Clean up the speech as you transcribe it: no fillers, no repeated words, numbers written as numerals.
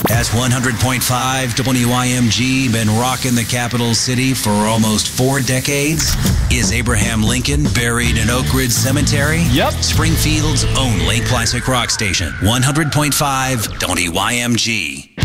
Has 100.5 WYMG been rocking the capital city for almost 4 decades? Is Abraham Lincoln buried in Oak Ridge Cemetery? Yep. Springfield's only classic rock station. 100.5 WYMG.